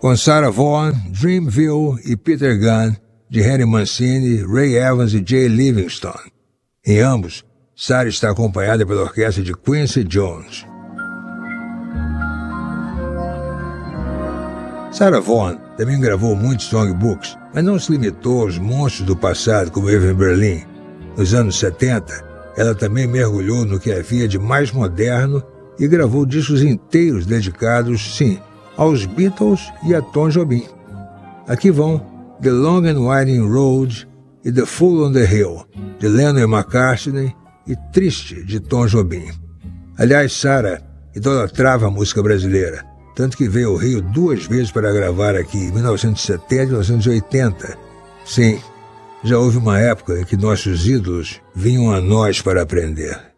com Sarah Vaughan, Dreamville e Peter Gunn, de Henry Mancini, Ray Evans e Jay Livingston. Em ambos, Sarah está acompanhada pela orquestra de Quincy Jones. Sarah Vaughan também gravou muitos songbooks, mas não se limitou aos monstros do passado como Irving Berlin. Nos anos 70, ela também mergulhou no que havia de mais moderno e gravou discos inteiros dedicados, sim, aos Beatles e a Tom Jobim. Aqui vão The Long and Winding Road e The Fool on the Hill, de Lennon e McCartney, e Triste, de Tom Jobim. Aliás, Sarah idolatrava a música brasileira, tanto que veio ao Rio 2 vezes para gravar aqui, em 1970 e 1980. Sim, já houve uma época em que nossos ídolos vinham a nós para aprender.